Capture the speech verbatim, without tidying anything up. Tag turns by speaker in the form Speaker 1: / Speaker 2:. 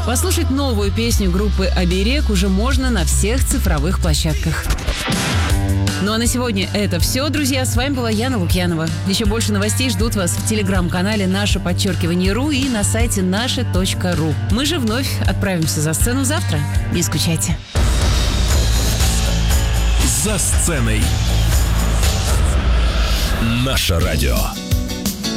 Speaker 1: Послушать новую песню группы «Оберег» уже можно на всех цифровых площадках. Ну а на сегодня это все, друзья. С вами была Яна Лукьянова. Еще больше новостей ждут вас в телеграм-канале «Наше подчеркивание РУ» и на сайте наше точка ру. Мы же вновь отправимся за сцену завтра. Не скучайте.
Speaker 2: За сценой. Наше радио.